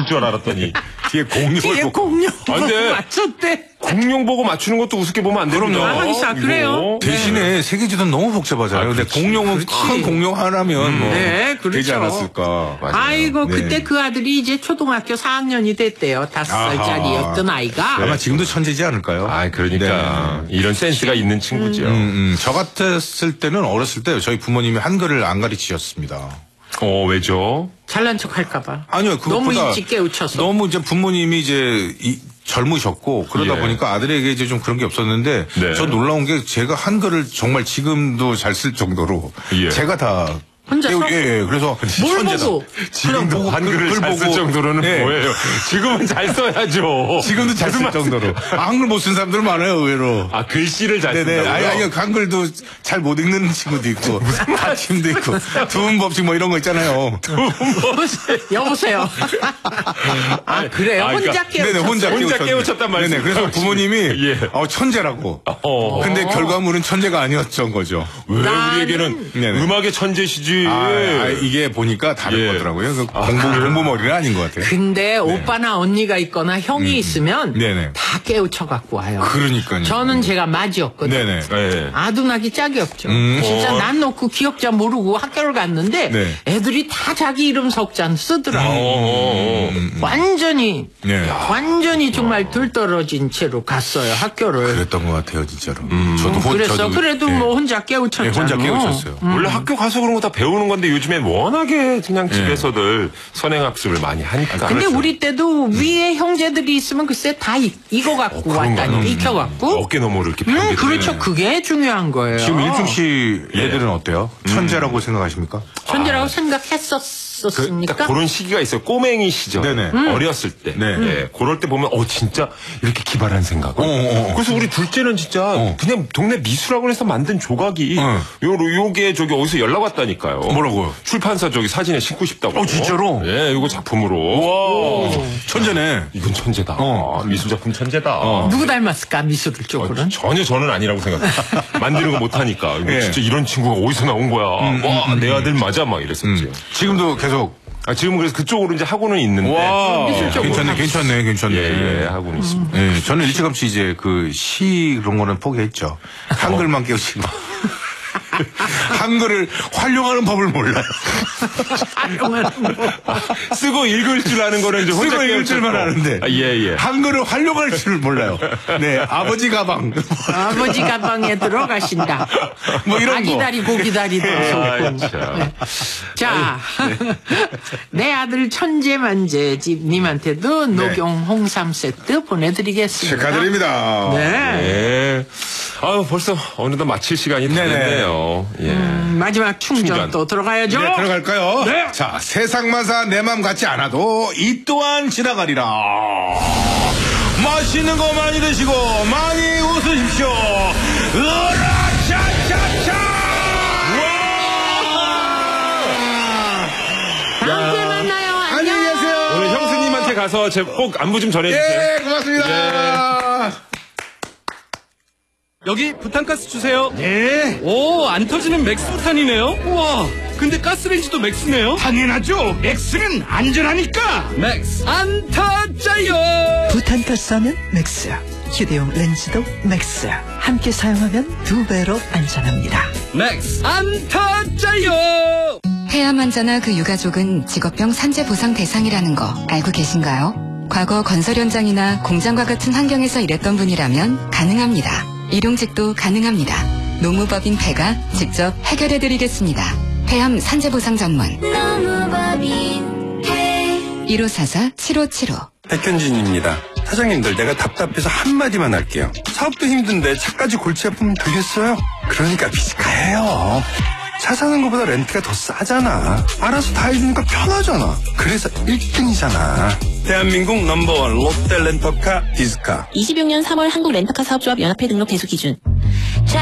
맞출 줄 알았더니 뒤에 공룡을 뒤에 보고. 공룡 보고 근데 맞췄대. 공룡 보고 맞추는 것도 우습게 보면 안 됩니다. 그럼요. 아, 그래요? 대신에 세계지도는 너무 복잡하잖아요. 근데 그렇지. 공룡은 큰 공룡 하나면 뭐 네, 그렇죠. 되지 않았을까. 맞아요. 아이고 네. 그때 그 아들이 이제 초등학교 4학년이 됐대요. 5살짜리였던 아이가. 아마 지금도 천재지 않을까요? 아, 그러니까 이런 센스가 있는 친구죠. 저 같았을 때는 어렸을 때 저희 부모님이 한글을 안 가르치셨습니다. 왜죠? 잘난 척 할까봐. 아니요, 그것보다 너무 일찍 깨우쳐서. 너무 이제 부모님이 이제 젊으셨고 그러다 예. 보니까 아들에게 이제 좀 그런 게 없었는데 네. 저 놀라운 게 제가 한글을 정말 지금도 잘 쓸 정도로 예. 제가 다 혼자서? 예, 그래서 뭘 천재다. 보고? 지금도 보고 한글을 글 잘 쓸 보고. 정도로는 예. 뭐예요? 지금은 잘 써야죠. 지금도 잘 쓸 정도로. 한글 못 쓴 사람들 많아요, 의외로. 아, 글씨를 잘 네네. 쓴다고요? 아니, 한글도 잘 못 읽는 친구도 있고, 받침도 있고, 두음법칙 뭐 이런 거 있잖아요. 여보세요. 아 그래요? 그러니까 혼자 깨우쳤어요. 네네, 혼자 깨우쳤단 말이죠. 네네. 그래서 부모님이 예. 천재라고. 근데 결과물은 천재가 아니었던 거죠. 왜 우리에게는 네네. 음악의 천재시지. 이게 보니까 다른 예. 거더라고요. 그 공부머리는 아닌 것 같아요. 근데 오빠나 언니가 있거나 형이 있으면 네네. 다 깨우쳐 갖고 와요. 그러니까요. 저는 제가 맞이었거든요. 네네. 네. 아두나기 짝이 없죠. 진짜 난 놓고 기억자 모르고 학교를 갔는데 네. 애들이 다 자기 이름 석잔 쓰더라고. 완전히 네. 완전히 정말 들떨어진 채로 갔어요 학교를. 그랬던 것 같아요, 진짜로. 저도 그랬어. 저도, 그래도 예. 뭐 혼자 깨우쳤잖아. 예, 혼자 깨우쳤어요. 원래 학교 가서 그런 거 다 배우는 건데 요즘엔 워낙에 그냥 집에서들 선행학습을 많이 하니까. 근데 그렇죠. 우리 때도 위에 형제들이 있으면 글쎄 다 익어갖고 왔다니까 익혀갖고. 어깨 너머로 이렇게 펴게 그렇죠. 그게 중요한 거예요. 지금 일중 씨 애들은 어때요? 천재라고 생각하십니까? 천재라고 생각했었습니까? 그러니까 그런 시기가 있어요. 꼬맹이 시절. 네네. 어렸을 때. 네. 예, 그럴 때 보면 진짜 이렇게 기발한 생각을. 그래서 우리 둘째는 진짜 그냥 동네 미술학원에서 만든 조각이 요게 저기 어디서 연락 왔다니까요. 뭐라고요? 출판사 저기 사진에 싣고 싶다고. 진짜로? 예, 요거 작품으로. 천재네. 이건 천재다. 미술 작품 천재다. 누구 닮았을까 미술을 쪽으로는? 전혀 저는 아니라고 생각해요. 만드는 거 못하니까. 이거 예. 진짜 이런 친구가 어디서 나온 거야. 와, 내 아들 맞아. 막 이랬었지. 지금도 계속. 지금 그래서 그쪽으로 이제 하고는 있는데. 괜찮네. 예, 하고는 있습니다. 예, 저는 일찌감치 이제 그 시 그런 거는 포기했죠. 한글만 깨우치고. 한글을 활용하는 법을 몰라요. 쓰고 읽을 줄 아는 거는 이제 혼자 쓰고 읽을 줄만 아는데. 예. 한글을 활용할 줄 몰라요. 네, 아버지 가방. 아버지 가방에 들어가신다. 뭐 이런 거. 아기다리 고기다리도 아, 좋고. 참. 자, 내 아들 천재만재 집님한테도 녹용 홍삼 세트 보내드리겠습니다. 축하드립니다. 네. 예. 벌써 어느덧 마칠 시간이 다 됐네요. 예. 마지막 충전 충전. 또 들어가야죠. 네, 들어갈까요? 네. 자, 세상마사 내 맘 같지 않아도 이 또한 지나가리라. 맛있는 거 많이 드시고 많이 웃으십시오. 으라차차차! 다음 주에 만나요. 안녕. 안녕히 계세요. 오늘 형수님한테 가서 꼭 안부 좀 전해주세요. 예, 고맙습니다. 여기 부탄가스 주세요. 네. 오, 안 터지는 맥스 부탄이네요. 우와, 근데 가스레인지도 맥스네요. 당연하죠. 맥스는 안전하니까. 맥스 안 터져요. 부탄가스 하면 맥스야. 휴대용 렌즈도 맥스야. 함께 사용하면 2배로 안전합니다. 맥스 안 터져요. 폐암 환자나 그 유가족은 직업병 산재 보상 대상이라는 거 알고 계신가요? 과거 건설 현장이나 공장과 같은 환경에서 일했던 분이라면 가능합니다. 일용직도 가능합니다. 노무법인 폐가 직접 해결해드리겠습니다. 폐암 산재보상 전문 노무법인 폐 1544-7575 백현진입니다. 사장님들, 내가 답답해서 한마디만 할게요. 사업도 힘든데 차까지 골치 아프면 되겠어요? 그러니까 비스카예요. 차 사는 것보다 렌트가 더 싸잖아. 알아서 다 해주니까 편하잖아. 그래서 1등이잖아. 대한민국 넘버원 롯데 렌터카 비스카. 26년 3월 한국 렌터카 사업조합 연합회 등록 대수 기준.